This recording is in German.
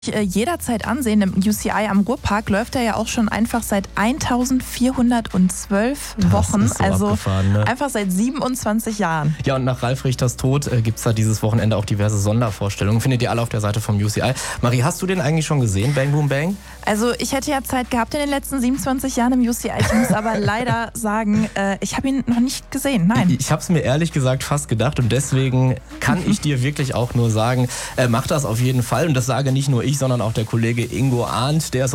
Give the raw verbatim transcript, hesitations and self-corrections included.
jederzeit ansehen. Im U C I am Ruhrpark läuft er ja auch schon einfach seit eintausendvierhundertzwölf Wochen, Das ist so also abgefahren, ne? einfach seit siebenundzwanzig Jahren. Ja, und nach Ralf Richters Tod äh, gibt es da dieses Wochenende auch diverse Sondervorstellungen. Findet ihr alle auf der Seite vom U C I. Marie, hast du den eigentlich schon gesehen, Bang Boom Bang? Also ich hätte ja Zeit gehabt in den letzten siebenundzwanzig Jahren im U C I. Ich muss aber leider sagen, äh, ich habe ihn noch nicht gesehen, nein. Ich, ich habe es mir ehrlich gesagt fast gedacht und deswegen kann ich dir wirklich auch nur sagen, äh, mach das auf jeden Fall. Und das sage nicht nur ich, sondern auch der Kollege Ingo Arndt, der ist